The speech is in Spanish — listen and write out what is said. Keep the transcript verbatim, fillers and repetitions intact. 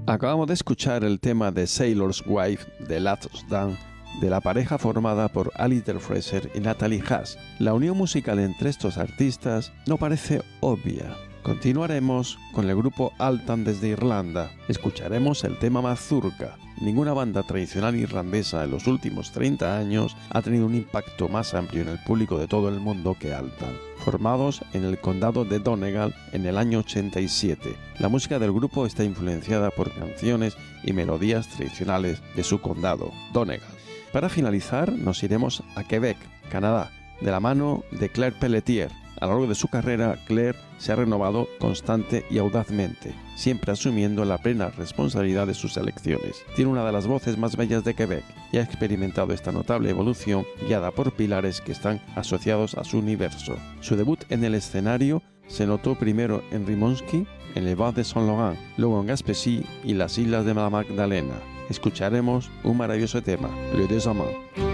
Acabamos de escuchar el tema de Sailor's Wife de Last Dance, de la pareja formada por Alistair Fraser y Natalie Haas. La unión musical entre estos artistas no parece obvia. Continuaremos con el grupo Altan desde Irlanda. Escucharemos el tema Mazurka. Ninguna banda tradicional irlandesa en los últimos treinta años ha tenido un impacto más amplio en el público de todo el mundo que Altan. Formados en el condado de Donegal en el año ochenta y siete, la música del grupo está influenciada por canciones y melodías tradicionales de su condado, Donegal. Para finalizar, nos iremos a Quebec, Canadá, de la mano de Claire Pelletier. A lo largo de su carrera, Claire se ha renovado constante y audazmente, siempre asumiendo la plena responsabilidad de sus elecciones. Tiene una de las voces más bellas de Quebec y ha experimentado esta notable evolución guiada por pilares que están asociados a su universo. Su debut en el escenario se notó primero en Rimouski, en el Val de Saint-Laurent, luego en Gaspésie y las Islas de la Magdalena. Escucharemos un maravilloso tema, Le Deux Amants.